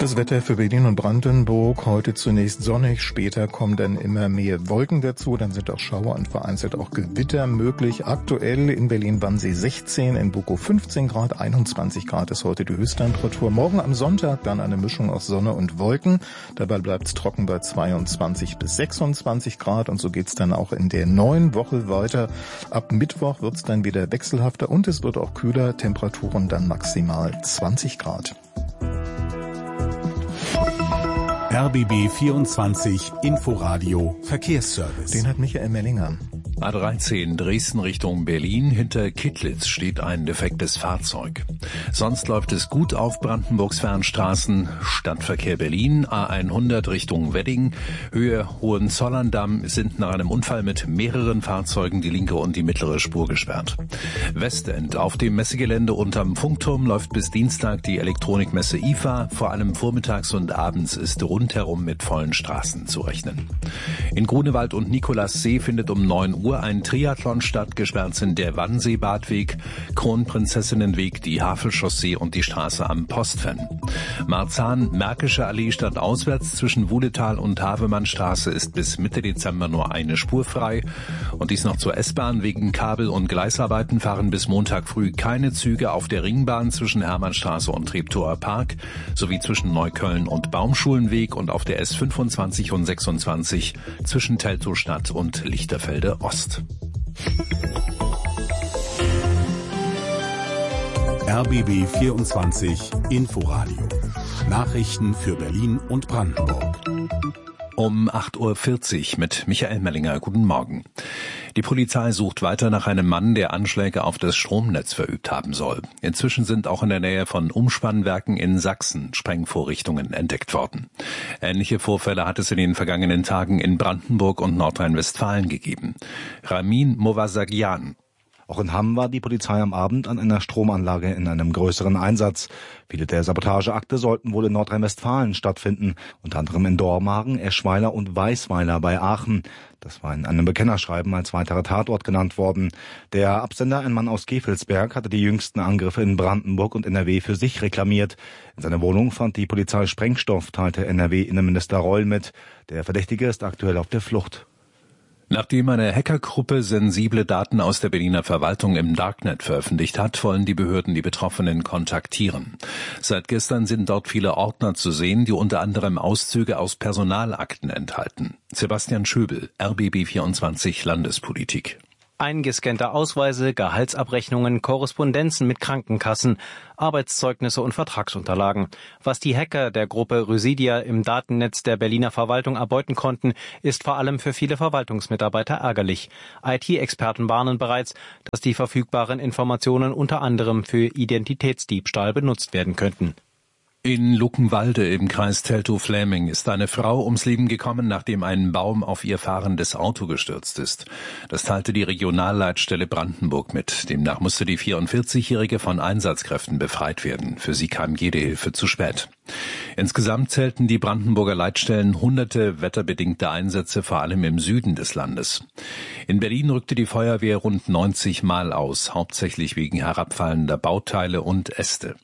Das Wetter für Berlin und Brandenburg heute zunächst sonnig, später kommen dann immer mehr Wolken dazu, dann sind auch Schauer und vereinzelt auch Gewitter möglich. Aktuell in Berlin-Wannsee 16, in Bukow 15 Grad, 21 Grad ist heute die Höchsttemperatur. Morgen am Sonntag dann eine Mischung aus Sonne und Wolken. Dabei bleibt es trocken bei 22 bis 26 Grad und so geht's dann auch in der neuen Woche weiter. Ab Mittwoch wird's dann wieder wechselhafter und es wird auch kühler, Temperaturen dann maximal 20 Grad. RBB 24 Inforadio Verkehrsservice. Den hat Michael Mellinger. A13 Dresden Richtung Berlin. Hinter Kittlitz steht ein defektes Fahrzeug. Sonst läuft es gut auf Brandenburgs Fernstraßen. Stadtverkehr Berlin, A100 Richtung Wedding. Höhe Hohenzollern-Damm sind nach einem Unfall mit mehreren Fahrzeugen die linke und die mittlere Spur gesperrt. Westend auf dem Messegelände unterm Funkturm läuft bis Dienstag die Elektronikmesse IFA. Vor allem vormittags und abends ist rundherum mit vollen Straßen zu rechnen. In Grunewald und Nikolassee findet um 9 Uhr ein Triathlon statt. Gesperrt sind der Wannsee-Badweg, Kronprinzessinnenweg, die Havelchaussee und die Straße am Postfen. Marzahn-Märkische Allee stadtauswärts zwischen Wuhletal und Havemannstraße ist bis Mitte Dezember nur eine Spur frei. Und dies noch zur S-Bahn. Wegen Kabel- und Gleisarbeiten fahren bis Montag früh keine Züge auf der Ringbahn zwischen Hermannstraße und Treptower Park sowie zwischen Neukölln und Baumschulenweg und auf der S25 und 26 zwischen Teltowstadt und Lichterfelde Ost. RBB 24 Inforadio. Nachrichten für Berlin und Brandenburg. Um 8.40 Uhr mit Michael Mellinger. Guten Morgen. Die Polizei sucht weiter nach einem Mann, der Anschläge auf das Stromnetz verübt haben soll. Inzwischen sind auch in der Nähe von Umspannwerken in Sachsen Sprengvorrichtungen entdeckt worden. Ähnliche Vorfälle hat es in den vergangenen Tagen in Brandenburg und Nordrhein-Westfalen gegeben. Ramin Movasagian. Auch in Hamm war die Polizei am Abend an einer Stromanlage in einem größeren Einsatz. Viele der Sabotageakte sollten wohl in Nordrhein-Westfalen stattfinden, unter anderem in Dormagen, Eschweiler und Weißweiler bei Aachen. Das war in einem Bekennerschreiben als weiterer Tatort genannt worden. Der Absender, ein Mann aus Gevelsberg, hatte die jüngsten Angriffe in Brandenburg und NRW für sich reklamiert. In seiner Wohnung fand die Polizei Sprengstoff, teilte NRW-Innenminister Reul mit. Der Verdächtige ist aktuell auf der Flucht. Nachdem eine Hackergruppe sensible Daten aus der Berliner Verwaltung im Darknet veröffentlicht hat, wollen die Behörden die Betroffenen kontaktieren. Seit gestern sind dort viele Ordner zu sehen, die unter anderem Auszüge aus Personalakten enthalten. Sebastian Schöbel, RBB 24 Landespolitik. Eingescannte Ausweise, Gehaltsabrechnungen, Korrespondenzen mit Krankenkassen, Arbeitszeugnisse und Vertragsunterlagen. Was die Hacker der Gruppe Rhyssia im Datennetz der Berliner Verwaltung erbeuten konnten, ist vor allem für viele Verwaltungsmitarbeiter ärgerlich. IT-Experten warnen bereits, dass die verfügbaren Informationen unter anderem für Identitätsdiebstahl benutzt werden könnten. In Luckenwalde im Kreis Teltow-Fläming ist eine Frau ums Leben gekommen, nachdem ein Baum auf ihr fahrendes Auto gestürzt ist. Das teilte die Regionalleitstelle Brandenburg mit. Demnach musste die 44-Jährige von Einsatzkräften befreit werden. Für sie kam jede Hilfe zu spät. Insgesamt zählten die Brandenburger Leitstellen hunderte wetterbedingte Einsätze, vor allem im Süden des Landes. In Berlin rückte die Feuerwehr rund 90 Mal aus, hauptsächlich wegen herabfallender Bauteile und Äste.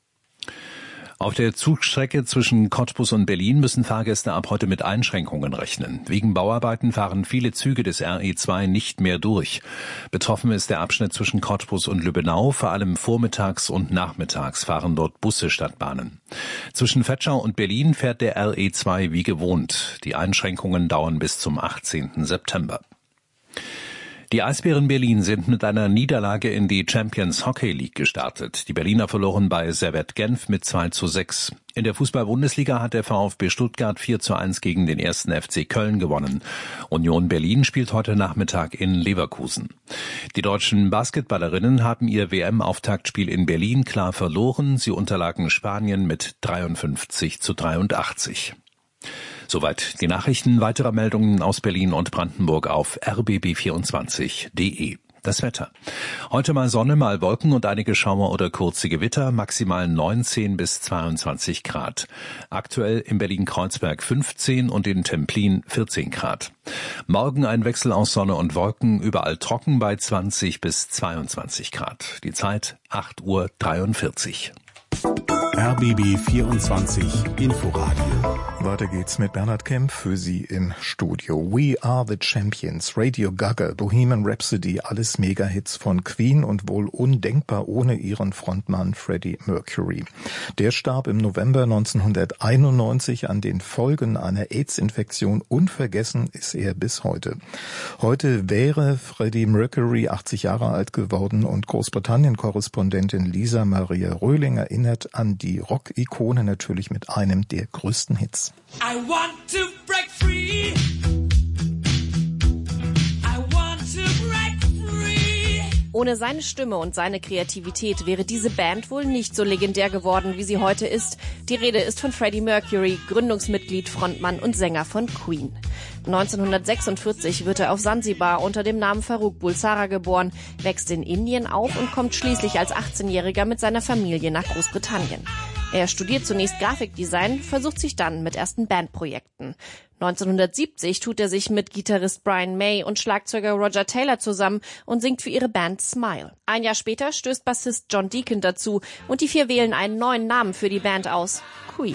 Auf der Zugstrecke zwischen Cottbus und Berlin müssen Fahrgäste ab heute mit Einschränkungen rechnen. Wegen Bauarbeiten fahren viele Züge des RE2 nicht mehr durch. Betroffen ist der Abschnitt zwischen Cottbus und Lübbenau. Vor allem vormittags und nachmittags fahren dort Busse statt Bahnen. Zwischen Vetschau und Berlin fährt der RE2 wie gewohnt. Die Einschränkungen dauern bis zum 18. September. Die Eisbären Berlin sind mit einer Niederlage in die Champions Hockey League gestartet. Die Berliner verloren bei Servette Genf mit 2:6. In der Fußball-Bundesliga hat der VfB Stuttgart 4:1 gegen den 1. FC Köln gewonnen. Union Berlin spielt heute Nachmittag in Leverkusen. Die deutschen Basketballerinnen haben ihr WM-Auftaktspiel in Berlin klar verloren. Sie unterlagen Spanien mit 53:83. Soweit die Nachrichten. Weitere Meldungen aus Berlin und Brandenburg auf rbb24.de. Das Wetter. Heute mal Sonne, mal Wolken und einige Schauer oder kurze Gewitter, maximal 19 bis 22 Grad. Aktuell in Berlin-Kreuzberg 15 und in Templin 14 Grad. Morgen ein Wechsel aus Sonne und Wolken, überall trocken bei 20 bis 22 Grad. Die Zeit 8:43 Uhr. RBB 24 Inforadio. Weiter geht's mit Bernhard Kemp für Sie im Studio. We Are the Champions, Radio Gaga, Bohemian Rhapsody, alles Mega-Hits von Queen und wohl undenkbar ohne ihren Frontmann Freddie Mercury. Der starb im November 1991 an den Folgen einer AIDS-Infektion. Unvergessen ist er bis heute. Heute wäre Freddie Mercury 80 Jahre alt geworden und Großbritannien-Korrespondentin Lisa Maria Röhling erinnert an die Rock-Ikone natürlich mit einem der größten Hits. I want to break free. I want to break free. Ohne seine Stimme und seine Kreativität wäre diese Band wohl nicht so legendär geworden, wie sie heute ist. Die Rede ist von Freddie Mercury, Gründungsmitglied, Frontmann und Sänger von Queen. 1946 wird er auf Sansibar unter dem Namen Farrokh Bulsara geboren, wächst in Indien auf und kommt schließlich als 18-Jähriger mit seiner Familie nach Großbritannien. Er studiert zunächst Grafikdesign, versucht sich dann mit ersten Bandprojekten. 1970 tut er sich mit Gitarrist Brian May und Schlagzeuger Roger Taylor zusammen und singt für ihre Band Smile. Ein Jahr später stößt Bassist John Deacon dazu und die vier wählen einen neuen Namen für die Band aus: Queen.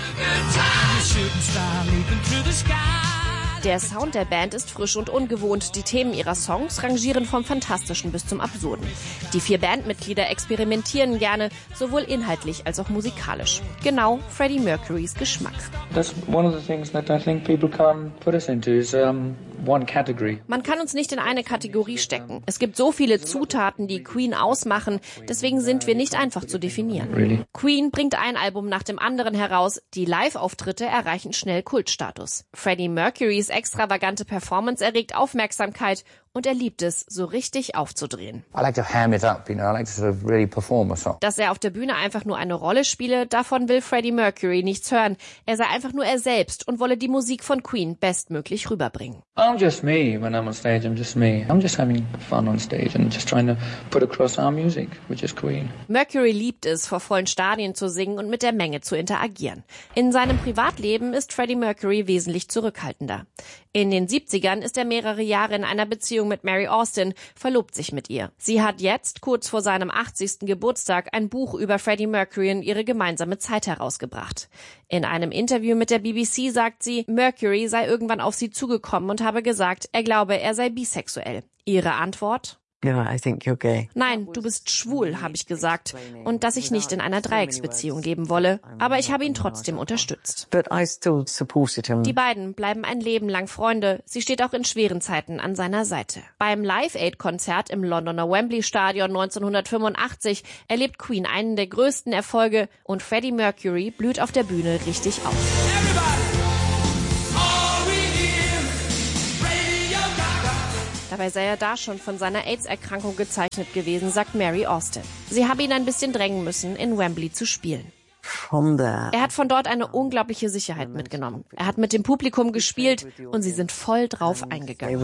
Der Sound der Band ist frisch und ungewohnt. Die Themen ihrer Songs rangieren vom Fantastischen bis zum Absurden. Die vier Bandmitglieder experimentieren gerne, sowohl inhaltlich als auch musikalisch. Genau Freddie Mercurys Geschmack. That's one of the things that I think people can't put us into is one category. Man kann uns nicht in eine Kategorie stecken. Es gibt so viele Zutaten, die Queen ausmachen, deswegen sind wir nicht einfach zu definieren. Really? Queen bringt ein Album nach dem anderen heraus. Die Live-Auftritte erreichen schnell Kultstatus. Freddie Mercurys extravagante Performance erregt Aufmerksamkeit und er liebt es, so richtig aufzudrehen. I like to ham it up, I like to sort of really perform a song. Dass er auf der Bühne einfach nur eine Rolle spiele, davon will Freddie Mercury nichts hören. Er sei einfach nur er selbst und wolle die Musik von Queen bestmöglich rüberbringen. I'm just me when I'm on stage, I'm just me. I'm just having fun on stage and just trying to put across our music, which is Queen. Mercury liebt es, vor vollen Stadien zu singen und mit der Menge zu interagieren. In seinem Privatleben ist Freddie Mercury wesentlich zurückhaltender. In den 70ern ist er mehrere Jahre in einer Beziehung mit Mary Austin, verlobt sich mit ihr. Sie hat jetzt, kurz vor seinem 80. Geburtstag, ein Buch über Freddie Mercury und ihre gemeinsame Zeit herausgebracht. In einem Interview mit der BBC sagt sie, Mercury sei irgendwann auf sie zugekommen und habe gesagt, er glaube, er sei bisexuell. Ihre Antwort? No, I think you're gay. Nein, du bist schwul, habe ich gesagt. Und dass ich nicht in einer Dreiecksbeziehung leben wolle. Aber ich habe ihn trotzdem unterstützt. But I still supported him. Die beiden bleiben ein Leben lang Freunde. Sie steht auch in schweren Zeiten an seiner Seite. Beim Live-Aid-Konzert im Londoner Wembley-Stadion 1985 erlebt Queen einen der größten Erfolge und Freddie Mercury blüht auf der Bühne richtig auf. Dabei sei er da schon von seiner AIDS-Erkrankung gezeichnet gewesen, sagt Mary Austin. Sie habe ihn ein bisschen drängen müssen, in Wembley zu spielen. Er hat von dort eine unglaubliche Sicherheit mitgenommen. Er hat mit dem Publikum gespielt und sie sind voll drauf eingegangen.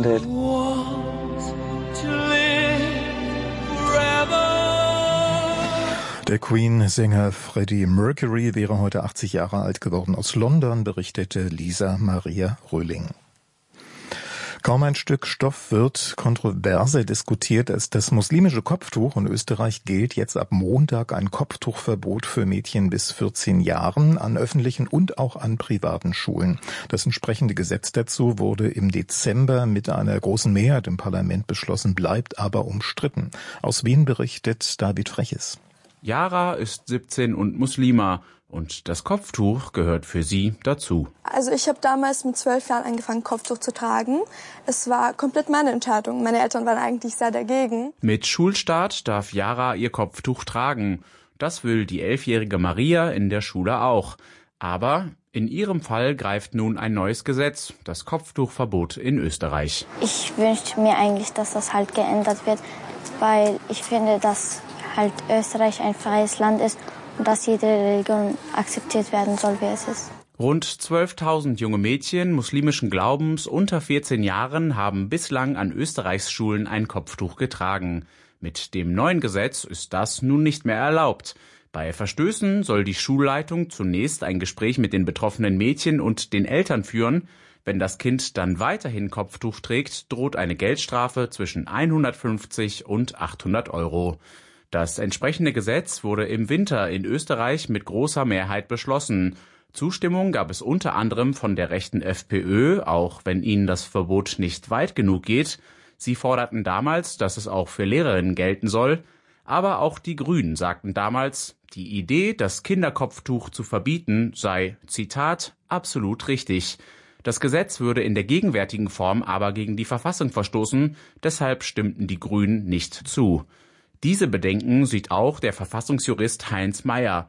Der Queen-Sänger Freddie Mercury wäre heute 80 Jahre alt geworden. Aus London berichtete Lisa Maria Röhling. Kaum ein Stück Stoff wird kontroverser diskutiert als das muslimische Kopftuch. In Österreich gilt jetzt ab Montag ein Kopftuchverbot für Mädchen bis 14 Jahren an öffentlichen und auch an privaten Schulen. Das entsprechende Gesetz dazu wurde im Dezember mit einer großen Mehrheit im Parlament beschlossen, bleibt aber umstritten. Aus Wien berichtet David Freches. Yara ist 17 und Muslima. Und das Kopftuch gehört für sie dazu. Also ich habe damals mit 12 Jahren angefangen, Kopftuch zu tragen. Es war komplett meine Entscheidung. Meine Eltern waren eigentlich sehr dagegen. Mit Schulstart darf Yara ihr Kopftuch tragen. Das will die 11-jährige Maria in der Schule auch. Aber in ihrem Fall greift nun ein neues Gesetz, das Kopftuchverbot in Österreich. Ich wünsche mir eigentlich, dass das halt geändert wird, weil ich finde, dass halt Österreich ein freies Land ist. Und dass jede Religion akzeptiert werden soll, wie es ist. Rund 12.000 junge Mädchen muslimischen Glaubens unter 14 Jahren haben bislang an Österreichs Schulen ein Kopftuch getragen. Mit dem neuen Gesetz ist das nun nicht mehr erlaubt. Bei Verstößen soll die Schulleitung zunächst ein Gespräch mit den betroffenen Mädchen und den Eltern führen. Wenn das Kind dann weiterhin Kopftuch trägt, droht eine Geldstrafe zwischen 150 und 800 Euro. Das entsprechende Gesetz wurde im Winter in Österreich mit großer Mehrheit beschlossen. Zustimmung gab es unter anderem von der rechten FPÖ, auch wenn ihnen das Verbot nicht weit genug geht. Sie forderten damals, dass es auch für Lehrerinnen gelten soll. Aber auch die Grünen sagten damals, die Idee, das Kinderkopftuch zu verbieten, sei, Zitat, absolut richtig. Das Gesetz würde in der gegenwärtigen Form aber gegen die Verfassung verstoßen, deshalb stimmten die Grünen nicht zu. Diese Bedenken sieht auch der Verfassungsjurist Heinz Mayer.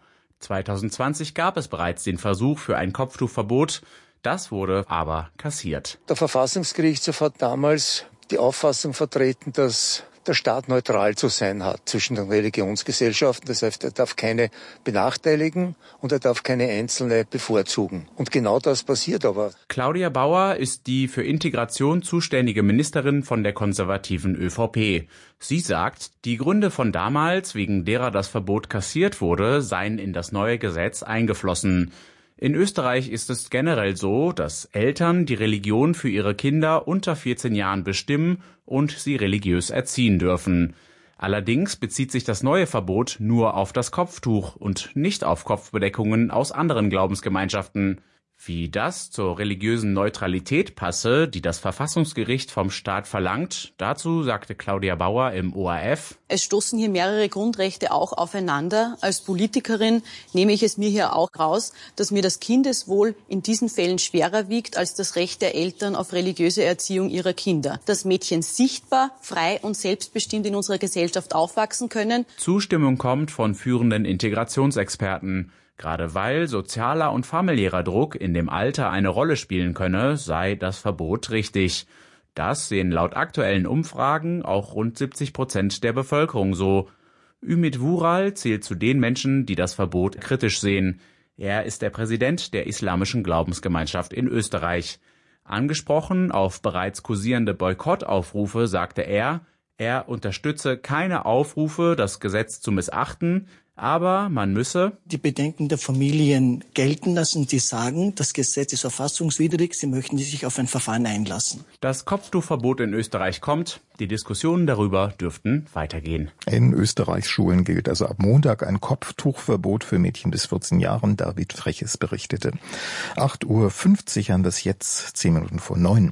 2020 gab es bereits den Versuch für ein Kopftuchverbot, das wurde aber kassiert. Der Verfassungsgerichtshof hat damals die Auffassung vertreten, dass der Staat neutral zu sein hat zwischen den Religionsgesellschaften. Das heißt, er darf keine benachteiligen und er darf keine einzelne bevorzugen. Und genau das passiert aber. Claudia Bauer ist die für Integration zuständige Ministerin von der konservativen ÖVP. Sie sagt, die Gründe von damals, wegen derer das Verbot kassiert wurde, seien in das neue Gesetz eingeflossen. In Österreich ist es generell so, dass Eltern die Religion für ihre Kinder unter 14 Jahren bestimmen und sie religiös erziehen dürfen. Allerdings bezieht sich das neue Verbot nur auf das Kopftuch und nicht auf Kopfbedeckungen aus anderen Glaubensgemeinschaften. Wie das zur religiösen Neutralität passe, die das Verfassungsgericht vom Staat verlangt, dazu sagte Claudia Bauer im ORF: Es stoßen hier mehrere Grundrechte auch aufeinander. Als Politikerin nehme ich es mir hier auch raus, dass mir das Kindeswohl in diesen Fällen schwerer wiegt als das Recht der Eltern auf religiöse Erziehung ihrer Kinder. Dass Mädchen sichtbar, frei und selbstbestimmt in unserer Gesellschaft aufwachsen können. Zustimmung kommt von führenden Integrationsexperten. Gerade weil sozialer und familiärer Druck in dem Alter eine Rolle spielen könne, sei das Verbot richtig. Das sehen laut aktuellen Umfragen auch rund 70% der Bevölkerung so. Ümit Vural zählt zu den Menschen, die das Verbot kritisch sehen. Er ist der Präsident der Islamischen Glaubensgemeinschaft in Österreich. Angesprochen auf bereits kursierende Boykottaufrufe sagte er unterstütze keine Aufrufe, das Gesetz zu missachten, aber man müsse die Bedenken der Familien gelten lassen, die sagen, das Gesetz ist verfassungswidrig, sie möchten sich auf ein Verfahren einlassen. Das Kopftuchverbot in Österreich kommt. Die Diskussionen darüber dürften weitergehen. In Österreichs Schulen gilt also ab Montag ein Kopftuchverbot für Mädchen bis 14 Jahren. David Freches berichtete. 8:50 Uhr haben wir es jetzt, 10 Minuten vor 9.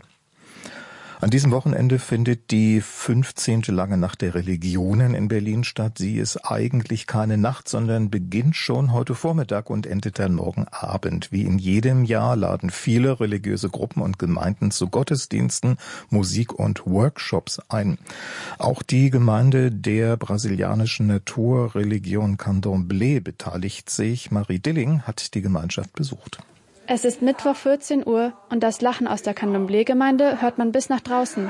An diesem Wochenende findet die 15. Lange Nacht der Religionen in Berlin statt. Sie ist eigentlich keine Nacht, sondern beginnt schon heute Vormittag und endet dann morgen Abend. Wie in jedem Jahr laden viele religiöse Gruppen und Gemeinden zu Gottesdiensten, Musik und Workshops ein. Auch die Gemeinde der brasilianischen Naturreligion Candomblé beteiligt sich. Marie Dilling hat die Gemeinschaft besucht. Es ist Mittwoch 14 Uhr und das Lachen aus der Candomblé-Gemeinde hört man bis nach draußen.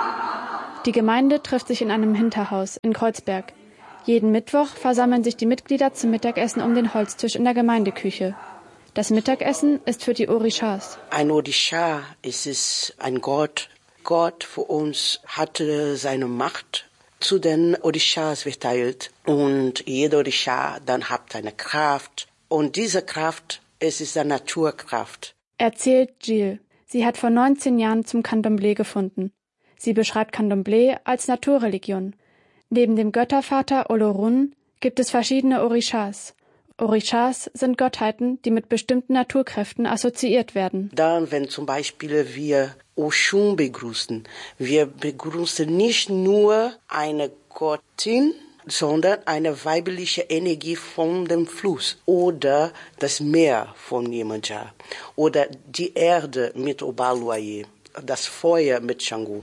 Die Gemeinde trifft sich in einem Hinterhaus in Kreuzberg. Jeden Mittwoch versammeln sich die Mitglieder zum Mittagessen um den Holztisch in der Gemeindeküche. Das Mittagessen ist für die Orishas. Ein Orisha ist ein Gott. Gott für uns hatte seine Macht zu den Orishas verteilt. Und jeder Orisha dann hat eine Kraft. Und diese Kraft, es ist eine Naturkraft. Erzählt Jill. Sie hat vor 19 Jahren zum Candomblé gefunden. Sie beschreibt Candomblé als Naturreligion. Neben dem Göttervater Olorun gibt es verschiedene Orishas. Orishas sind Gottheiten, die mit bestimmten Naturkräften assoziiert werden. Dann, wenn zum Beispiel wir Oshun begrüßen, wir begrüßen nicht nur eine Gottin, sondern eine weibliche Energie von dem Fluss oder das Meer von Iemanjá oder die Erde mit Obaluayê, das Feuer mit Xangô.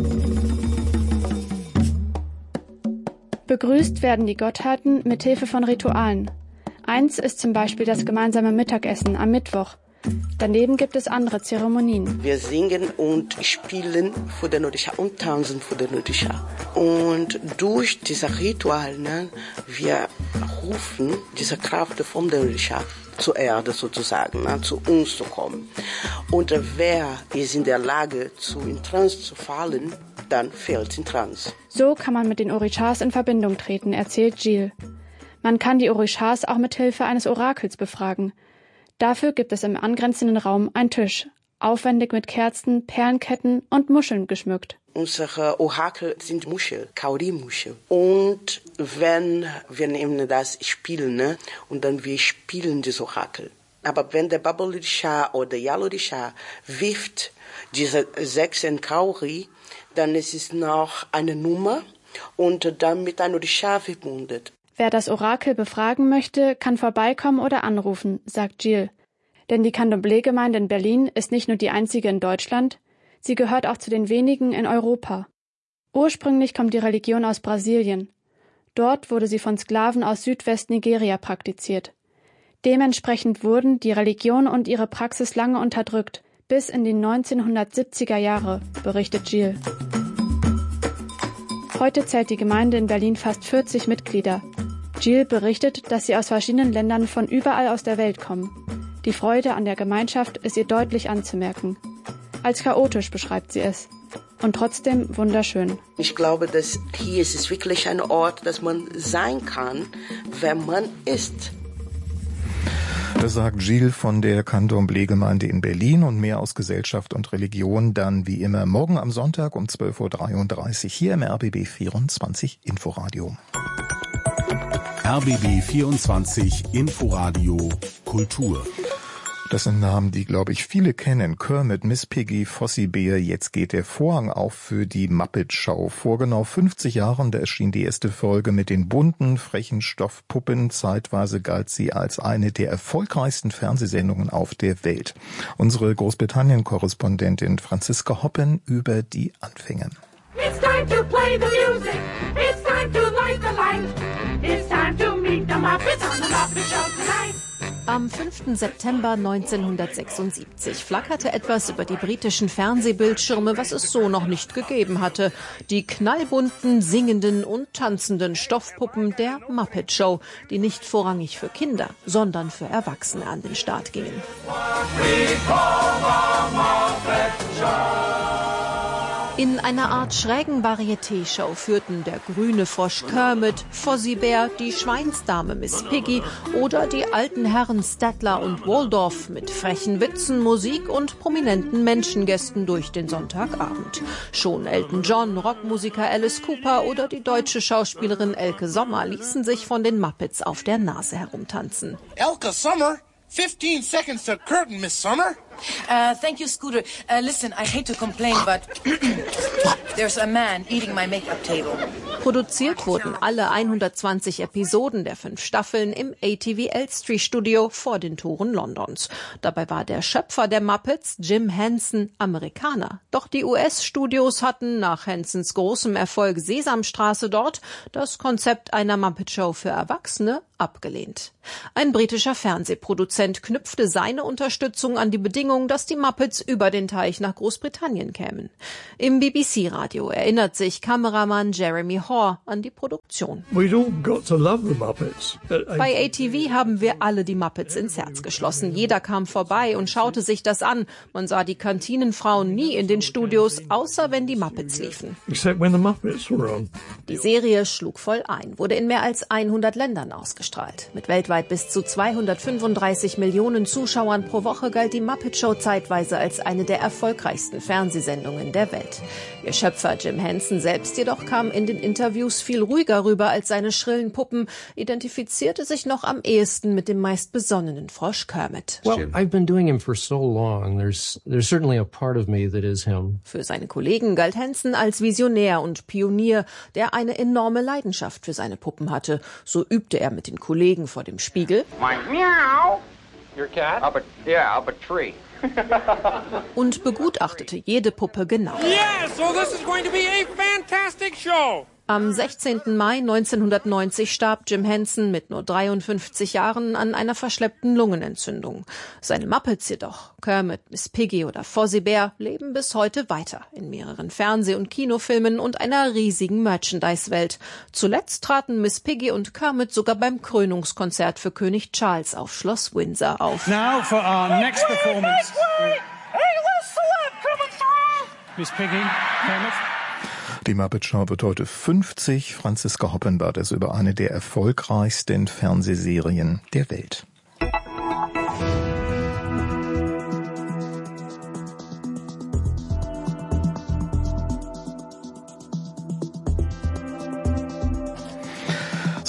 Begrüßt werden die Gottheiten mit Hilfe von Ritualen. Eins ist zum Beispiel das gemeinsame Mittagessen am Mittwoch. Daneben gibt es andere Zeremonien. Wir singen und spielen für den Orisha und tanzen für den Orisha. Und durch dieses Ritual, wir rufen diese Kraft von der Orisha zur Erde sozusagen, zu uns zu kommen. Und wer ist in der Lage, in Trance zu fallen, dann fällt in Trance. So kann man mit den Orishas in Verbindung treten, erzählt Jill. Man kann die Orishas auch mit Hilfe eines Orakels befragen. Dafür gibt es im angrenzenden Raum einen Tisch, aufwendig mit Kerzen, Perlenketten und Muscheln geschmückt. Unsere Orakel sind Muschel, Kauri-Muschel. Und wenn wir nehmen das Spielen, ne? Und dann wir spielen das Orakel. Aber wenn der Babbelischer oder Yalodischer wirft diese 6 in Kauri, dann ist es noch eine Nummer und dann mit einem Orisha verbunden. Wer das Orakel befragen möchte, kann vorbeikommen oder anrufen, sagt Jill. Denn die Candomblé-Gemeinde in Berlin ist nicht nur die einzige in Deutschland, sie gehört auch zu den wenigen in Europa. Ursprünglich kommt die Religion aus Brasilien. Dort wurde sie von Sklaven aus Südwest-Nigeria praktiziert. Dementsprechend wurden die Religion und ihre Praxis lange unterdrückt, bis in die 1970er Jahre, berichtet Jill. Heute zählt die Gemeinde in Berlin fast 40 Mitglieder. Jill berichtet, dass sie aus verschiedenen Ländern von überall aus der Welt kommen. Die Freude an der Gemeinschaft ist ihr deutlich anzumerken. Als chaotisch beschreibt sie es. Und trotzdem wunderschön. Ich glaube, dass hier ist es wirklich ein Ort, dass man sein kann, wer man ist. Das sagt Jill von der Candomblé-Gemeinde in Berlin und mehr aus Gesellschaft und Religion dann wie immer morgen am Sonntag um 12.33 Uhr hier im RBB 24 Inforadio. RBB 24 Inforadio Kultur. Das sind Namen, die, glaube ich, viele kennen. Kermit, Miss Piggy, Fozzie Bear. Jetzt geht der Vorhang auf für die Muppet Show. Vor genau 50 Jahren, da erschien die erste Folge mit den bunten, frechen Stoffpuppen. Zeitweise galt sie als eine der erfolgreichsten Fernsehsendungen auf der Welt. Unsere Großbritannien-Korrespondentin Franziska Hoppen über die Anfänge. It's time to play the music. It's time to light the light. It's time to meet the Muppets on the Muppet Show tonight. Am 5. September 1976 flackerte etwas über die britischen Fernsehbildschirme, was es so noch nicht gegeben hatte. Die knallbunten, singenden und tanzenden Stoffpuppen der Muppet Show, die nicht vorrangig für Kinder, sondern für Erwachsene an den Start gingen. In einer Art schrägen Varieté-Show führten der grüne Frosch Kermit, Fozzie Bear, die Schweinsdame Miss Piggy oder die alten Herren Statler und Waldorf mit frechen Witzen, Musik und prominenten Menschengästen durch den Sonntagabend. Schon Elton John, Rockmusiker Alice Cooper oder die deutsche Schauspielerin Elke Sommer ließen sich von den Muppets auf der Nase herumtanzen. Elke Sommer? 15 seconds to curtain, Miss Sommer. Thank you, Scooter. Listen, I hate to complain, but there's a man eating my makeup table. Produziert wurden alle 120 Episoden der 5 Staffeln im ATV Elstree Studio vor den Toren Londons. Dabei war der Schöpfer der Muppets, Jim Henson, Amerikaner. Doch die US-Studios hatten nach Hensons großem Erfolg Sesamstraße dort das Konzept einer Muppet-Show für Erwachsene abgelehnt. Ein britischer Fernsehproduzent knüpfte seine Unterstützung an die Bedingung, dass die Muppets über den Teich nach Großbritannien kämen. Im BBC-Radio erinnert sich Kameramann Jeremy Hoare an die Produktion. We'd all got to love the Muppets. Bei ATV haben wir alle die Muppets ins Herz geschlossen. Jeder kam vorbei und schaute sich das an. Man sah die Kantinenfrauen nie in den Studios, außer wenn die Muppets liefen. Except when the Muppets were on. Die Serie schlug voll ein, wurde in mehr als 100 Ländern ausgestrahlt. Mit weltweit bis zu 235 Millionen Zuschauern pro Woche galt die Muppet Show zeitweise als eine der erfolgreichsten Fernsehsendungen der Welt. Ihr Schöpfer Jim Henson selbst jedoch kam in den Interviews viel ruhiger rüber als seine schrillen Puppen, identifizierte sich noch am ehesten mit dem meist besonnenen Frosch Kermit. Well, I've been doing him for so long. There's certainly a part of me that is him. Für seine Kollegen galt Henson als Visionär und Pionier, der eine enorme Leidenschaft für seine Puppen hatte. So übte er mit den Kollegen vor dem Spiegel. Meow. Your cat? Up a tree. Und begutachtete jede Puppe genau. Yeah, so this is going to be a fantastic show. Am 16. Mai 1990 starb Jim Henson mit nur 53 Jahren an einer verschleppten Lungenentzündung. Seine Muppets jedoch, Kermit, Miss Piggy oder Fozzie Bear, leben bis heute weiter in mehreren Fernseh- und Kinofilmen und einer riesigen Merchandise-Welt. Zuletzt traten Miss Piggy und Kermit sogar beim Krönungskonzert für König Charles auf Schloss Windsor auf. Now for our next performance. Miss Piggy, Kermit. Die Muppet Show wird heute 50. Franziska Hoppen war das über eine der erfolgreichsten Fernsehserien der Welt.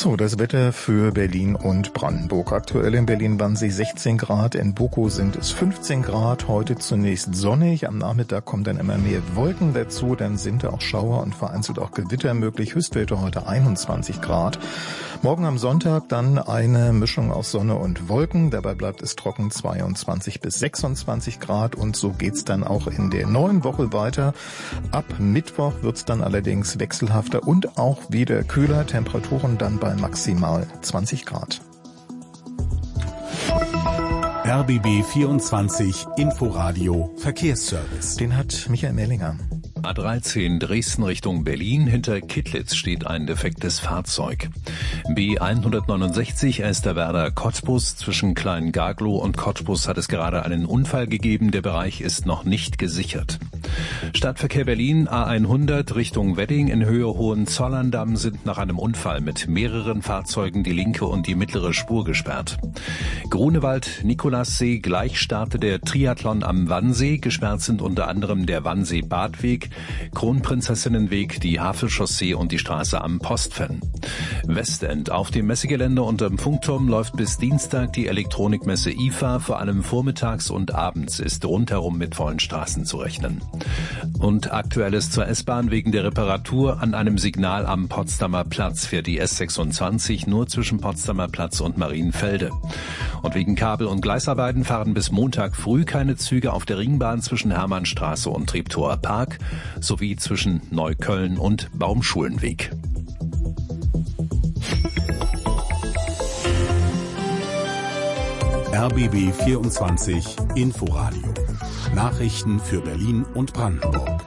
So, das Wetter für Berlin und Brandenburg. Aktuell in Berlin-Wannsee 16 Grad, in Bukow sind es 15 Grad. Heute zunächst sonnig, am Nachmittag kommen dann immer mehr Wolken dazu. Dann sind auch Schauer und vereinzelt auch Gewitter möglich. Höchstwerte heute 21 Grad. Morgen am Sonntag dann eine Mischung aus Sonne und Wolken. Dabei bleibt es trocken, 22 bis 26 Grad. Und so geht's dann auch in der neuen Woche weiter. Ab Mittwoch wird's dann allerdings wechselhafter und auch wieder kühler. Temperaturen dann bei maximal 20 Grad. RBB 24 Inforadio Verkehrsservice. Den hat Michael Mellinger. A13 Dresden Richtung Berlin. Hinter Kittlitz steht ein defektes Fahrzeug. B169 Elsterwerda Cottbus. Zwischen Klein-Gaglow und Cottbus hat es gerade einen Unfall gegeben. Der Bereich ist noch nicht gesichert. Stadtverkehr Berlin A100 Richtung Wedding in Höhe Hohenzollern-Damm sind nach einem Unfall mit mehreren Fahrzeugen die linke und die mittlere Spur gesperrt. Grunewald Nikolassee gleich startet der Triathlon am Wannsee. Gesperrt sind unter anderem der Wannsee-Badweg, Kronprinzessinnenweg, die Havelchaussee und die Straße am Postfen. Westend auf dem Messegelände unterm Funkturm läuft bis Dienstag die Elektronikmesse IFA. Vor allem vormittags und abends ist rundherum mit vollen Straßen zu rechnen. Und Aktuelles zur S-Bahn: wegen der Reparatur an einem Signal am Potsdamer Platz fährt die S26 nur zwischen Potsdamer Platz und Marienfelde. Und wegen Kabel- und Gleisarbeiten fahren bis Montag früh keine Züge auf der Ringbahn zwischen Hermannstraße und Treptower Park sowie zwischen Neukölln und Baumschulenweg. RBB 24 Inforadio. Nachrichten für Berlin und Brandenburg.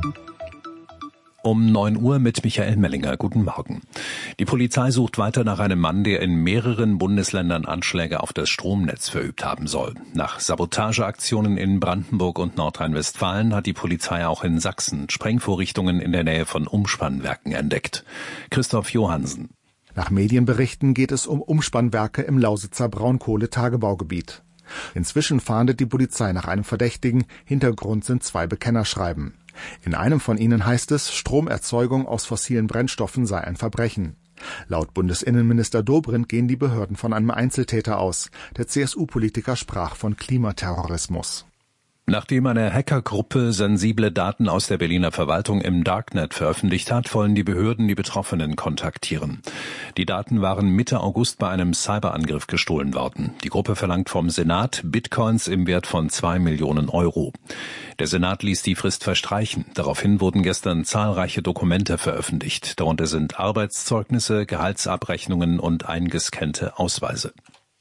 Um 9 Uhr mit Michael Mellinger. Guten Morgen. Die Polizei sucht weiter nach einem Mann, der in mehreren Bundesländern Anschläge auf das Stromnetz verübt haben soll. Nach Sabotageaktionen in Brandenburg und Nordrhein-Westfalen hat die Polizei auch in Sachsen Sprengvorrichtungen in der Nähe von Umspannwerken entdeckt. Christoph Johansen. Nach Medienberichten geht es um Umspannwerke im Lausitzer Braunkohletagebaugebiet. Inzwischen fahndet die Polizei nach einem Verdächtigen. Hintergrund sind 2 Bekennerschreiben. In einem von ihnen heißt es, Stromerzeugung aus fossilen Brennstoffen sei ein Verbrechen. Laut Bundesinnenminister Dobrindt gehen die Behörden von einem Einzeltäter aus. Der CSU-Politiker sprach von Klimaterrorismus. Nachdem eine Hackergruppe sensible Daten aus der Berliner Verwaltung im Darknet veröffentlicht hat, wollen die Behörden die Betroffenen kontaktieren. Die Daten waren Mitte August bei einem Cyberangriff gestohlen worden. Die Gruppe verlangt vom Senat Bitcoins im Wert von 2 Millionen Euro. Der Senat ließ die Frist verstreichen. Daraufhin wurden gestern zahlreiche Dokumente veröffentlicht. Darunter sind Arbeitszeugnisse, Gehaltsabrechnungen und eingescannte Ausweise.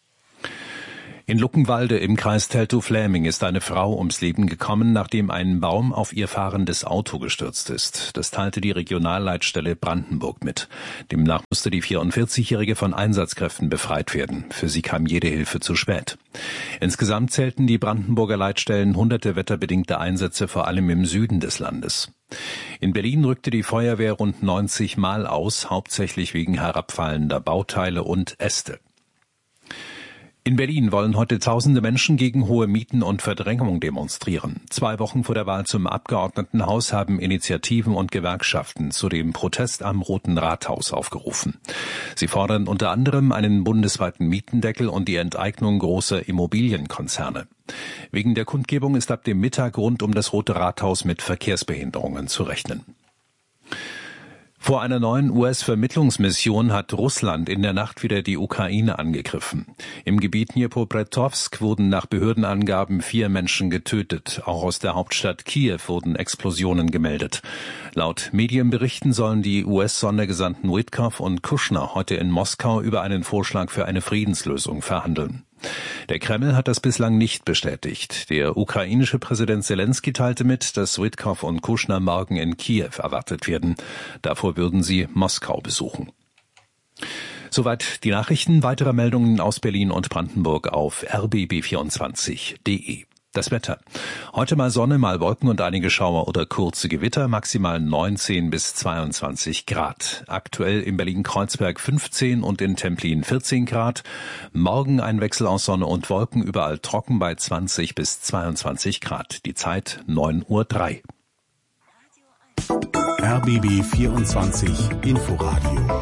In Luckenwalde im Kreis Teltow-Fläming ist eine Frau ums Leben gekommen, nachdem ein Baum auf ihr fahrendes Auto gestürzt ist. Das teilte die Regionalleitstelle Brandenburg mit. Demnach musste die 44-Jährige von Einsatzkräften befreit werden. Für sie kam jede Hilfe zu spät. Insgesamt zählten die Brandenburger Leitstellen hunderte wetterbedingte Einsätze, vor allem im Süden des Landes. In Berlin rückte die Feuerwehr rund 90 Mal aus, hauptsächlich wegen herabfallender Bauteile und Äste. In Berlin wollen heute tausende Menschen gegen hohe Mieten und Verdrängung demonstrieren. 2 Wochen vor der Wahl zum Abgeordnetenhaus haben Initiativen und Gewerkschaften zu dem Protest am Roten Rathaus aufgerufen. Sie fordern unter anderem einen bundesweiten Mietendeckel und die Enteignung großer Immobilienkonzerne. Wegen der Kundgebung ist ab dem Mittag rund um das Rote Rathaus mit Verkehrsbehinderungen zu rechnen. Vor einer neuen US-Vermittlungsmission hat Russland in der Nacht wieder die Ukraine angegriffen. Im Gebiet Dnipropetrovsk wurden nach Behördenangaben 4 Menschen getötet. Auch aus der Hauptstadt Kiew wurden Explosionen gemeldet. Laut Medienberichten sollen die US-Sondergesandten Witkoff und Kushner heute in Moskau über einen Vorschlag für eine Friedenslösung verhandeln. Der Kreml hat das bislang nicht bestätigt. Der ukrainische Präsident Zelensky teilte mit, dass Witkoff und Kushner morgen in Kiew erwartet werden. Davor würden sie Moskau besuchen. Soweit die Nachrichten. Weitere Meldungen aus Berlin und Brandenburg auf rbb24.de. Das Wetter. Heute mal Sonne, mal Wolken und einige Schauer oder kurze Gewitter, maximal 19 bis 22 Grad. Aktuell in Berlin-Kreuzberg 15 und in Templin 14 Grad. Morgen ein Wechsel aus Sonne und Wolken, überall trocken bei 20 bis 22 Grad. Die Zeit 9:03 Uhr. RBB 24 Inforadio.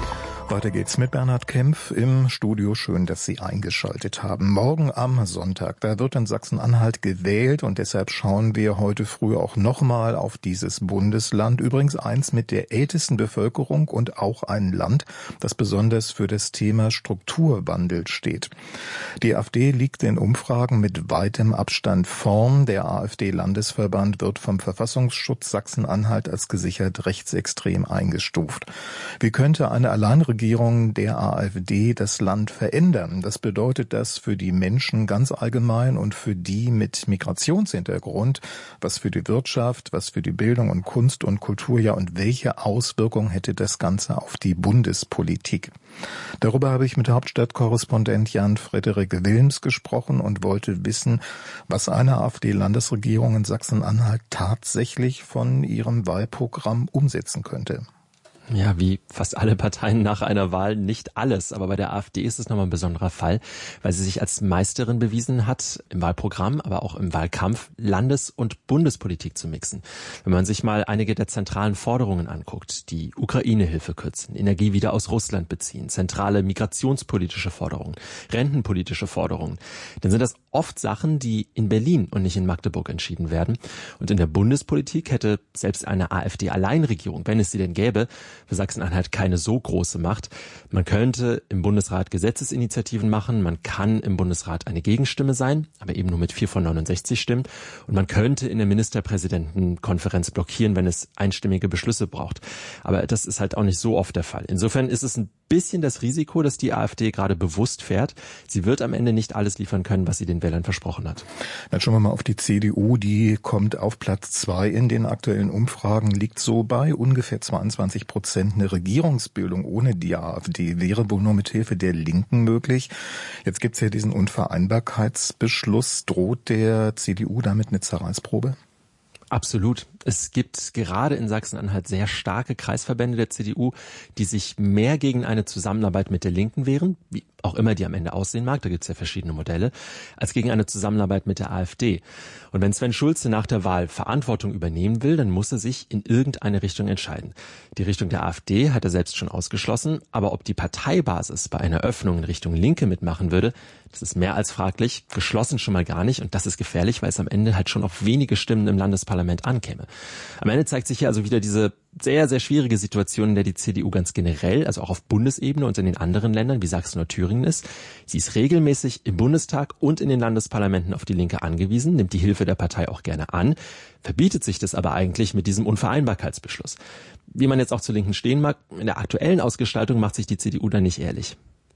Weiter geht's mit Bernhard Kempf im Studio. Schön, dass Sie eingeschaltet haben. Morgen am Sonntag, da wird in Sachsen-Anhalt gewählt und deshalb schauen wir heute früh auch nochmal auf dieses Bundesland. Übrigens eins mit der ältesten Bevölkerung und auch ein Land, das besonders für das Thema Strukturwandel steht. Die AfD liegt in Umfragen mit weitem Abstand vorn. Der AfD-Landesverband wird vom Verfassungsschutz Sachsen-Anhalt als gesichert rechtsextrem eingestuft. Wie könnte eine Alleinregierung der AfD das Land verändern? Das bedeutet das für die Menschen ganz allgemein und für die mit Migrationshintergrund, was für die Wirtschaft, was für die Bildung und Kunst und Kultur, ja, und welche Auswirkungen hätte das Ganze auf die Bundespolitik? Darüber habe ich mit Hauptstadtkorrespondent Jan-Frederik Wilms gesprochen und wollte wissen, was eine AfD-Landesregierung in Sachsen-Anhalt tatsächlich von ihrem Wahlprogramm umsetzen könnte. Ja, wie fast alle Parteien nach einer Wahl nicht alles. Aber bei der AfD ist es nochmal ein besonderer Fall, weil sie sich als Meisterin bewiesen hat, im Wahlprogramm, aber auch im Wahlkampf Landes- und Bundespolitik zu mixen. Wenn man sich mal einige der zentralen Forderungen anguckt, die Ukraine-Hilfe kürzen, Energie wieder aus Russland beziehen, zentrale migrationspolitische Forderungen, rentenpolitische Forderungen, dann sind das oft Sachen, die in Berlin und nicht in Magdeburg entschieden werden. Und in der Bundespolitik hätte selbst eine AfD-Alleinregierung, wenn es sie denn gäbe, für Sachsen-Anhalt keine so große Macht. Man könnte im Bundesrat Gesetzesinitiativen machen, man kann im Bundesrat eine Gegenstimme sein, aber eben nur mit 4 von 69 Stimmen. Und man könnte in der Ministerpräsidentenkonferenz blockieren, wenn es einstimmige Beschlüsse braucht. Aber das ist halt auch nicht so oft der Fall. Insofern ist es ein bisschen das Risiko, dass die AfD gerade bewusst fährt. Sie wird am Ende nicht alles liefern können, was sie den Wählern versprochen hat. Dann schauen wir mal auf die CDU. Die kommt auf Platz 2 in den aktuellen Umfragen, liegt so bei ungefähr 22%. Eine Regierungsbildung ohne die AfD wäre wohl nur mit Hilfe der Linken möglich. Jetzt gibt es ja diesen Unvereinbarkeitsbeschluss. Droht der CDU damit eine Zerreißprobe? Absolut. Es gibt gerade in Sachsen-Anhalt sehr starke Kreisverbände der CDU, die sich mehr gegen eine Zusammenarbeit mit der Linken wehren, wie auch immer die am Ende aussehen mag, da gibt es ja verschiedene Modelle, als gegen eine Zusammenarbeit mit der AfD. Und wenn Sven Schulze nach der Wahl Verantwortung übernehmen will, dann muss er sich in irgendeine Richtung entscheiden. Die Richtung der AfD hat er selbst schon ausgeschlossen, aber ob die Parteibasis bei einer Öffnung in Richtung Linke mitmachen würde, das ist mehr als fraglich, geschlossen schon mal gar nicht, und das ist gefährlich, weil es am Ende halt schon auf wenige Stimmen im Landesparlament ankäme. Am Ende zeigt sich hier also wieder diese sehr, sehr schwierige Situation, in der die CDU ganz generell, also auch auf Bundesebene und in den anderen Ländern wie Sachsen oder Thüringen ist. Sie ist regelmäßig im Bundestag und in den Landesparlamenten auf die Linke angewiesen, nimmt die Hilfe der Partei auch gerne an, verbietet sich das aber eigentlich mit diesem Unvereinbarkeitsbeschluss. Wie man jetzt auch zur Linken stehen mag, in der aktuellen Ausgestaltung macht sich die CDU da nicht ehrlich.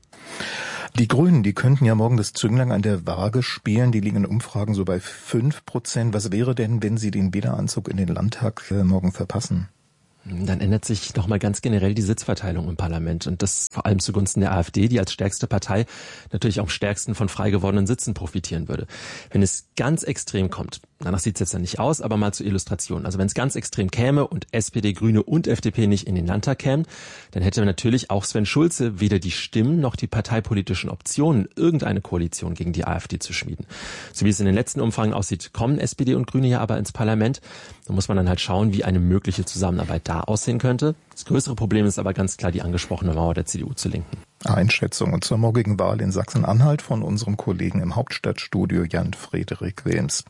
Die Grünen, die könnten ja morgen das Zünglein an der Waage spielen. Die liegen in Umfragen so bei 5%. Was wäre denn, wenn sie den Wiederanzug in den Landtag morgen verpassen? Dann ändert sich nochmal ganz generell die Sitzverteilung im Parlament, und das vor allem zugunsten der AfD, die als stärkste Partei natürlich am stärksten von frei gewordenen Sitzen profitieren würde. Wenn es ganz extrem kommt, danach sieht es jetzt ja nicht aus, aber mal zur Illustration. Also wenn es ganz extrem käme und SPD, Grüne und FDP nicht in den Landtag kämen, dann hätte natürlich auch Sven Schulze weder die Stimmen noch die parteipolitischen Optionen, irgendeine Koalition gegen die AfD zu schmieden. So wie es in den letzten Umfragen aussieht, kommen SPD und Grüne ja aber ins Parlament. Da muss man dann halt schauen, wie eine mögliche Zusammenarbeit da aussehen könnte. Das größere Problem ist aber ganz klar die angesprochene Mauer der CDU zu linken. Einschätzung zur morgigen Wahl in Sachsen-Anhalt von unserem Kollegen im Hauptstadtstudio Jan-Frederik Wilms.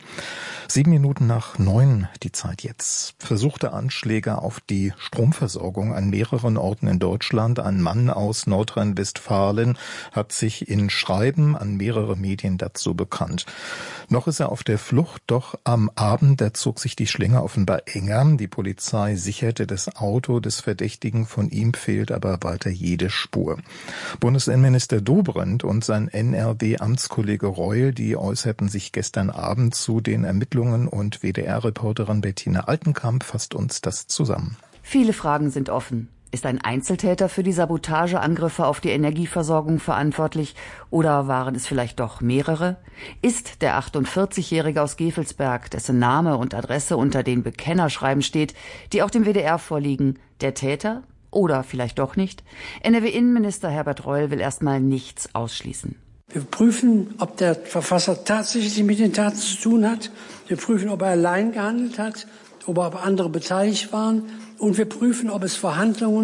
7:07 die Zeit jetzt. Versuchte Anschläge auf die Stromversorgung an mehreren Orten in Deutschland. Ein Mann aus Nordrhein-Westfalen hat sich in Schreiben an mehrere Medien dazu bekannt. Noch ist er auf der Flucht, doch am Abend, da zog sich die Schlinge offenbar enger. Die Polizei sicherte das Auto des Verdächtigen, von ihm fehlt aber weiter jede Spur. Bundesinnenminister Dobrindt und sein NRW-Amtskollege Reul, die äußerten sich gestern Abend zu den Ermittlungen, und WDR-Reporterin Bettina Altenkamp fasst uns das zusammen. Viele Fragen sind offen. Ist ein Einzeltäter für die Sabotageangriffe auf die Energieversorgung verantwortlich, oder waren es vielleicht doch mehrere? Ist der 48-Jährige aus Gevelsberg, dessen Name und Adresse unter den Bekennerschreiben steht, die auch dem WDR vorliegen, der Täter? Oder vielleicht doch nicht? NRW-Innenminister Herbert Reul will erstmal nichts ausschließen. Wir prüfen, ob der Verfasser tatsächlich mit den Taten zu tun hat. Wir prüfen, ob er allein gehandelt hat, ob andere beteiligt waren. Und wir prüfen, ob es Verhandlungen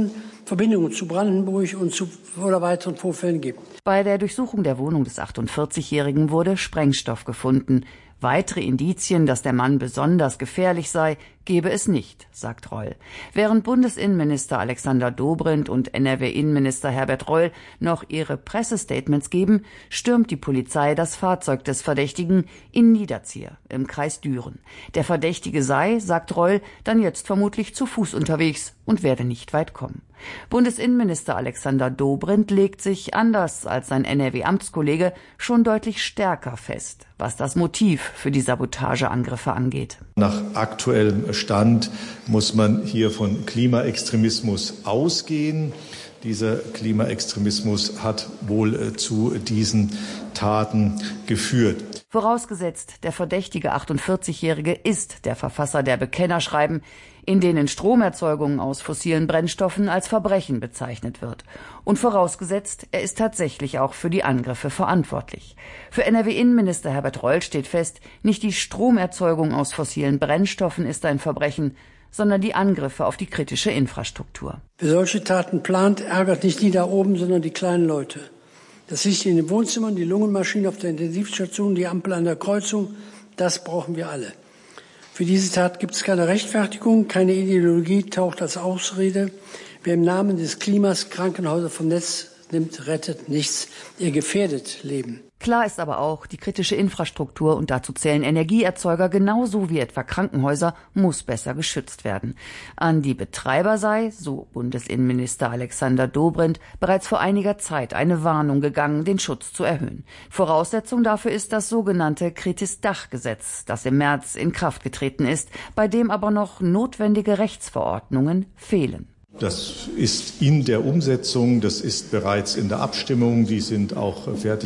Verbindungen zu Brandenburg und zu oder weiteren Vorfällen gibt. Bei der Durchsuchung der Wohnung des 48-Jährigen wurde Sprengstoff gefunden. Weitere Indizien, dass der Mann besonders gefährlich sei, gebe es nicht, sagt Reul. Während Bundesinnenminister Alexander Dobrindt und NRW-Innenminister Herbert Reul noch ihre Pressestatements geben, stürmt die Polizei das Fahrzeug des Verdächtigen in Niederzier im Kreis Düren. Der Verdächtige sei, sagt Reul, dann jetzt vermutlich zu Fuß unterwegs und werde nicht weit kommen. Bundesinnenminister Alexander Dobrindt legt sich, anders als sein NRW-Amtskollege, schon deutlich stärker fest, was das Motiv für die Sabotageangriffe angeht. Nach aktuellem Stand muss man hier von Klimaextremismus ausgehen. Dieser Klimaextremismus hat wohl zu diesen Taten geführt. Vorausgesetzt, der verdächtige 48-Jährige ist der Verfasser der Bekennerschreiben, in denen Stromerzeugung aus fossilen Brennstoffen als Verbrechen bezeichnet wird. Und vorausgesetzt, er ist tatsächlich auch für die Angriffe verantwortlich. Für NRW-Innenminister Herbert Reul steht fest, nicht die Stromerzeugung aus fossilen Brennstoffen ist ein Verbrechen, sondern die Angriffe auf die kritische Infrastruktur. Wer solche Taten plant, ärgert nicht die da oben, sondern die kleinen Leute. Das Licht in den Wohnzimmern, die Lungenmaschine auf der Intensivstation, die Ampel an der Kreuzung, das brauchen wir alle. Für diese Tat gibt es keine Rechtfertigung, keine Ideologie taucht als Ausrede. Wer im Namen des Klimas Krankenhäuser vom Netz nimmt, rettet nichts. Er gefährdet Leben. Klar ist aber auch, die kritische Infrastruktur, und dazu zählen Energieerzeuger genauso wie etwa Krankenhäuser, muss besser geschützt werden. An die Betreiber sei, so Bundesinnenminister Alexander Dobrindt, bereits vor einiger Zeit eine Warnung gegangen, den Schutz zu erhöhen. Voraussetzung dafür ist das sogenannte Kritis-Dach-Gesetz, das im März in Kraft getreten ist, bei dem aber noch notwendige Rechtsverordnungen fehlen. Das ist in der Umsetzung, das ist bereits in der Abstimmung, die sind auch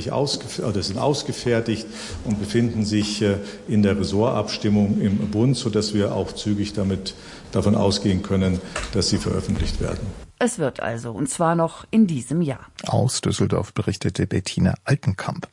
sind ausgefertigt und befinden sich in der Ressortabstimmung im Bund, sodass wir auch zügig davon ausgehen können, dass sie veröffentlicht werden. Es wird also, und zwar noch in diesem Jahr. Aus Düsseldorf berichtete Bettina Altenkamp.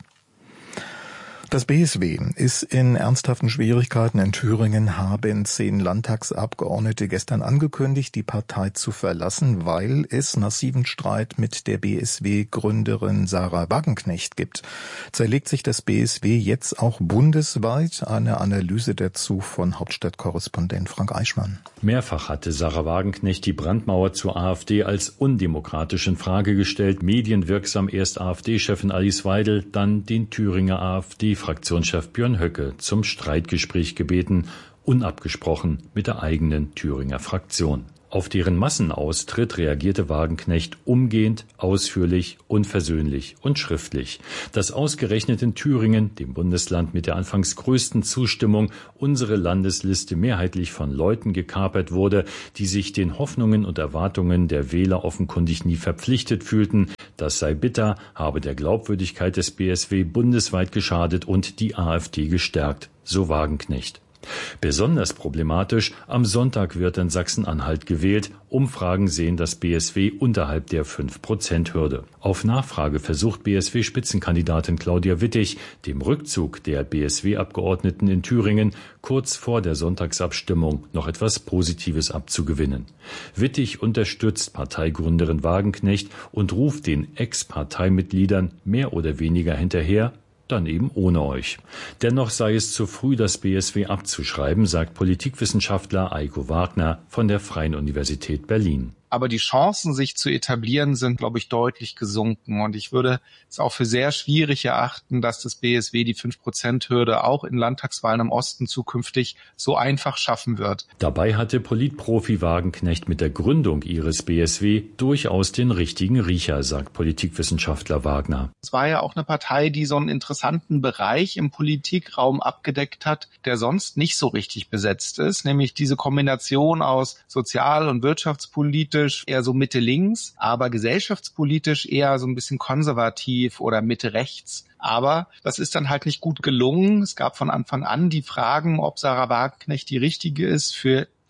Das BSW ist in ernsthaften Schwierigkeiten. In Thüringen haben 10 Landtagsabgeordnete gestern angekündigt, die Partei zu verlassen, weil es massiven Streit mit der BSW-Gründerin Sarah Wagenknecht gibt. Zerlegt sich das BSW jetzt auch bundesweit? Eine Analyse dazu von Hauptstadtkorrespondent Frank Eichmann. Mehrfach hatte Sarah Wagenknecht die Brandmauer zur AfD als undemokratisch in Frage gestellt. Medienwirksam erst AfD-Chefin Alice Weidel, dann den Thüringer AfD-Fraktionschef Björn Höcke zum Streitgespräch gebeten, unabgesprochen mit der eigenen Thüringer Fraktion. Auf deren Massenaustritt reagierte Wagenknecht umgehend, ausführlich, unversöhnlich und schriftlich. Dass ausgerechnet in Thüringen, dem Bundesland mit der anfangs größten Zustimmung, unsere Landesliste mehrheitlich von Leuten gekapert wurde, die sich den Hoffnungen und Erwartungen der Wähler offenkundig nie verpflichtet fühlten, das sei bitter, habe der Glaubwürdigkeit des BSW bundesweit geschadet und die AfD gestärkt, so Wagenknecht. Besonders problematisch, am Sonntag wird in Sachsen-Anhalt gewählt. Umfragen sehen das BSW unterhalb der 5%-Hürde. Auf Nachfrage versucht BSW-Spitzenkandidatin Claudia Wittig, dem Rückzug der BSW-Abgeordneten in Thüringen kurz vor der Sonntagsabstimmung noch etwas Positives abzugewinnen. Wittig unterstützt Parteigründerin Wagenknecht und ruft den Ex-Parteimitgliedern mehr oder weniger hinterher: Dann eben ohne euch. Dennoch sei es zu früh, das BSW abzuschreiben, sagt Politikwissenschaftler Eiko Wagner von der Freien Universität Berlin. Aber die Chancen, sich zu etablieren, sind, glaube ich, deutlich gesunken. Und ich würde es auch für sehr schwierig erachten, dass das BSW die 5%-Hürde auch in Landtagswahlen im Osten zukünftig so einfach schaffen wird. Dabei hatte Politprofi Wagenknecht mit der Gründung ihres BSW durchaus den richtigen Riecher, sagt Politikwissenschaftler Wagner. Es war ja auch eine Partei, die so einen interessanten Bereich im Politikraum abgedeckt hat, der sonst nicht so richtig besetzt ist, nämlich diese Kombination aus sozial- und wirtschaftspolitisch eher so Mitte-links, aber gesellschaftspolitisch eher so ein bisschen konservativ oder Mitte-rechts. Aber das ist dann halt nicht gut gelungen. Es gab von Anfang an die Fragen, ob Sarah Wagenknecht die richtige ist für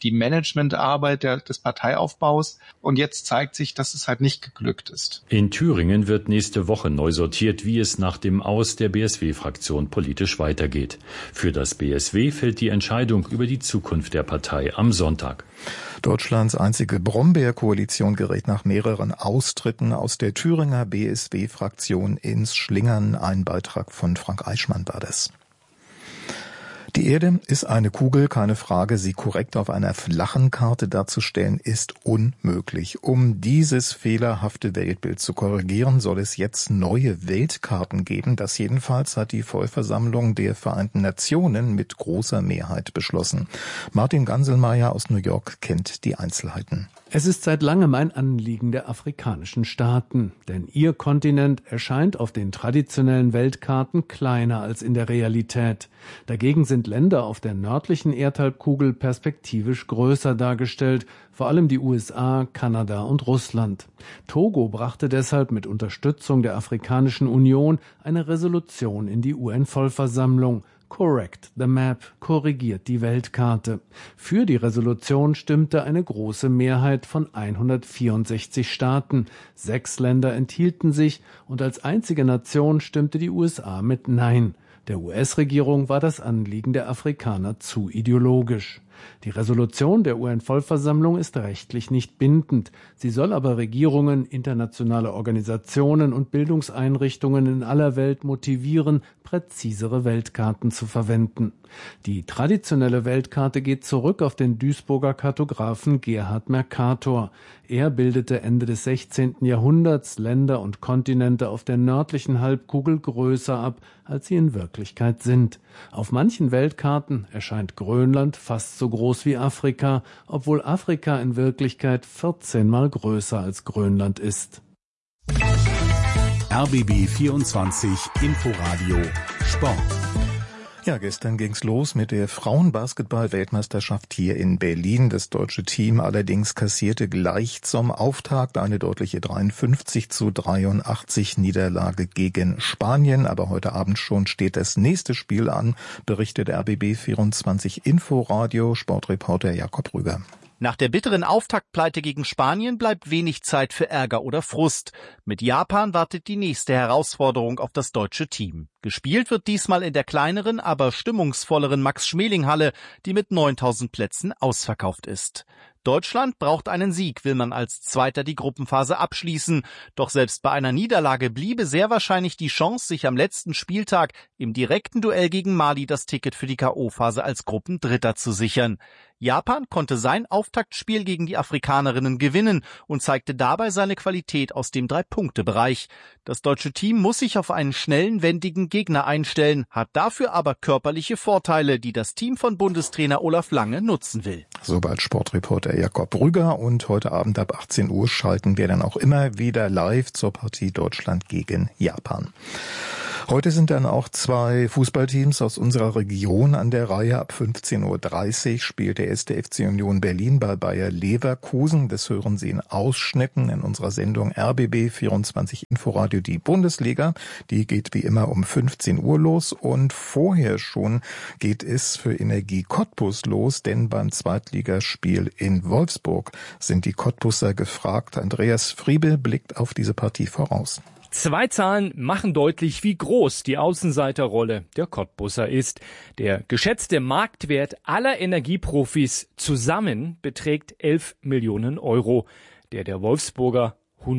die Managementarbeit des Parteiaufbaus. Und jetzt zeigt sich, dass es halt nicht geglückt ist. In Thüringen wird nächste Woche neu sortiert, wie es nach dem Aus der BSW-Fraktion politisch weitergeht. Für das BSW fällt die Entscheidung über die Zukunft der Partei am Sonntag. Deutschlands einzige Brombeer-Koalition gerät nach mehreren Austritten aus der Thüringer BSW-Fraktion ins Schlingern. Ein Beitrag von Frank Eichmann war das. Die Erde ist eine Kugel, keine Frage. Sie korrekt auf einer flachen Karte darzustellen, ist unmöglich. Um dieses fehlerhafte Weltbild zu korrigieren, soll es jetzt neue Weltkarten geben. Das jedenfalls hat die Vollversammlung der Vereinten Nationen mit großer Mehrheit beschlossen. Martin Ganselmeier aus New York kennt die Einzelheiten. Es ist seit langem ein Anliegen der afrikanischen Staaten, denn ihr Kontinent erscheint auf den traditionellen Weltkarten kleiner als in der Realität. Dagegen sind Länder auf der nördlichen Erdhalbkugel perspektivisch größer dargestellt, vor allem die USA, Kanada und Russland. Togo brachte deshalb mit Unterstützung der Afrikanischen Union eine Resolution in die UN-Vollversammlung. Correct the Map, korrigiert die Weltkarte. Für die Resolution stimmte eine große Mehrheit von 164 Staaten. 6 Länder enthielten sich und als einzige Nation stimmte die USA mit Nein. Der US-Regierung war das Anliegen der Afrikaner zu ideologisch. Die Resolution der UN-Vollversammlung ist rechtlich nicht bindend. Sie soll aber Regierungen, internationale Organisationen und Bildungseinrichtungen in aller Welt motivieren, präzisere Weltkarten zu verwenden. Die traditionelle Weltkarte geht zurück auf den Duisburger Kartografen Gerhard Mercator. Er bildete Ende des 16. Jahrhunderts Länder und Kontinente auf der nördlichen Halbkugel größer ab, als sie in Wirklichkeit sind. Auf manchen Weltkarten erscheint Grönland fast so groß wie Afrika, obwohl Afrika in Wirklichkeit 14 Mal größer als Grönland ist. RBB 24 Inforadio Sport. Ja, gestern ging's los mit der Frauenbasketball-Weltmeisterschaft hier in Berlin. Das deutsche Team allerdings kassierte gleich zum Auftakt eine deutliche 53-83 Niederlage gegen Spanien. Aber heute Abend schon steht das nächste Spiel an, berichtet RBB 24 Inforadio Sportreporter Jakob Rüger. Nach der bitteren Auftaktpleite gegen Spanien bleibt wenig Zeit für Ärger oder Frust. Mit Japan wartet die nächste Herausforderung auf das deutsche Team. Gespielt wird diesmal in der kleineren, aber stimmungsvolleren Max-Schmeling-Halle, die mit 9000 Plätzen ausverkauft ist. Deutschland braucht einen Sieg, will man als Zweiter die Gruppenphase abschließen. Doch selbst bei einer Niederlage bliebe sehr wahrscheinlich die Chance, sich am letzten Spieltag im direkten Duell gegen Mali das Ticket für die K.O.-Phase als Gruppendritter zu sichern. Japan konnte sein Auftaktspiel gegen die Afrikanerinnen gewinnen und zeigte dabei seine Qualität aus dem 3-Punkte-Bereich. Das deutsche Team muss sich auf einen schnellen, wendigen Gegner einstellen, hat dafür aber körperliche Vorteile, die das Team von Bundestrainer Olaf Lange nutzen will. Soweit Sportreporter Jakob Rüger, und heute Abend ab 18 Uhr schalten wir dann auch immer wieder live zur Partie Deutschland gegen Japan. Heute sind dann auch 2 Fußballteams aus unserer Region an der Reihe. Ab 15.30 Uhr spielt der 1. FC Union Berlin bei Bayer Leverkusen. Das hören Sie in Ausschnitten in unserer Sendung RBB 24 Inforadio die Bundesliga. Die geht wie immer um 15 Uhr los, und vorher schon geht es für Energie Cottbus los, denn beim Zweitligaspiel in Wolfsburg sind die Cottbuser gefragt. Andreas Friebe blickt auf diese Partie voraus. 2 Zahlen machen deutlich, wie groß die Außenseiterrolle der Cottbusser ist. Der geschätzte Marktwert aller Energieprofis zusammen beträgt 11 Millionen Euro. Der Wolfsburger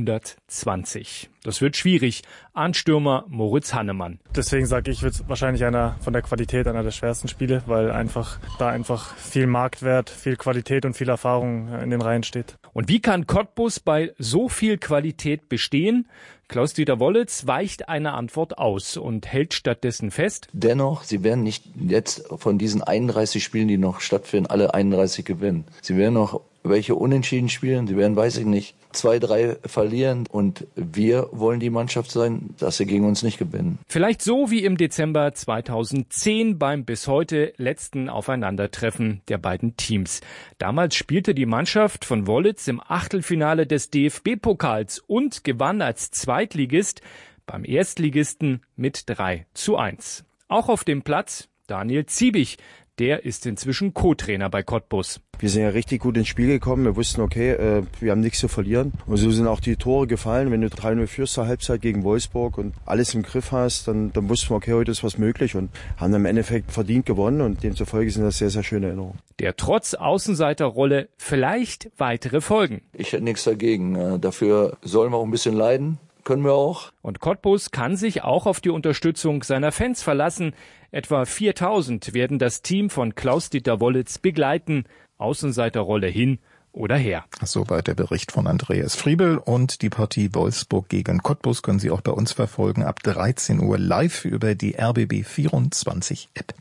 120. Das wird schwierig. Anstürmer Moritz Hannemann. Deswegen sage ich, wird es wahrscheinlich von der Qualität einer der schwersten Spiele, weil einfach viel Marktwert, viel Qualität und viel Erfahrung in den Reihen steht. Und wie kann Cottbus bei so viel Qualität bestehen? Klaus-Dieter Wollitz weicht eine Antwort aus und hält stattdessen fest: Dennoch, sie werden nicht jetzt von diesen 31 Spielen, die noch stattfinden, alle 31 gewinnen. Sie werden noch welche unentschieden spielen. Sie werden, 2, 3 verlieren. Und wir wollen die Mannschaft sein, dass sie gegen uns nicht gewinnen. Vielleicht so wie im Dezember 2010 beim bis heute letzten Aufeinandertreffen der beiden Teams. Damals spielte die Mannschaft von Wollitz im Achtelfinale des DFB-Pokals und gewann als Zweitligist beim Erstligisten mit 3:1. Auch auf dem Platz Daniel Ziebich, Der ist inzwischen Co-Trainer bei Cottbus. Wir sind ja richtig gut ins Spiel gekommen. Wir wussten, okay, wir haben nichts zu verlieren. Und so sind auch die Tore gefallen. Wenn du 3-0 führst zur Halbzeit gegen Wolfsburg und alles im Griff hast, dann wussten wir, okay, heute ist was möglich und haben im Endeffekt verdient gewonnen. Und demzufolge sind das sehr, sehr schöne Erinnerungen. Der trotz Außenseiterrolle vielleicht weitere Folgen. Ich hätte nichts dagegen. Dafür sollen wir auch ein bisschen leiden. Können wir auch. Und Cottbus kann sich auch auf die Unterstützung seiner Fans verlassen. Etwa 4.000 werden das Team von Klaus-Dieter Wollitz begleiten. Außenseiterrolle hin oder her. Soweit der Bericht von Andreas Friebel. Und die Partie Wolfsburg gegen Cottbus können Sie auch bei uns verfolgen ab 13 Uhr live über die RBB24 App.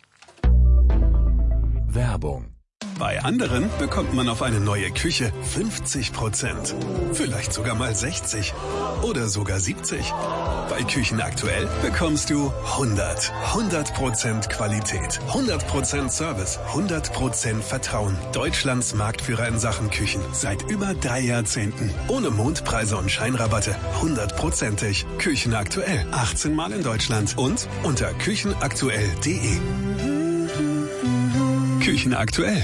Werbung. Bei anderen bekommt man auf eine neue Küche 50%. Vielleicht sogar mal 60 oder sogar 70. Bei Küchen aktuell bekommst du 100% Qualität, 100% Service, 100% Vertrauen. Deutschlands Marktführer in Sachen Küchen seit über 3 Jahrzehnten. Ohne Mondpreise und Scheinrabatte, 100%ig. Küchen aktuell, 18 Mal in Deutschland und unter küchenaktuell.de. Küchen aktuell.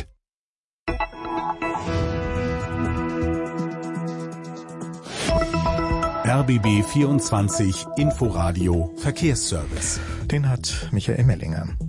RBB 24 Inforadio Verkehrsservice. Den hat Michael Mellinger.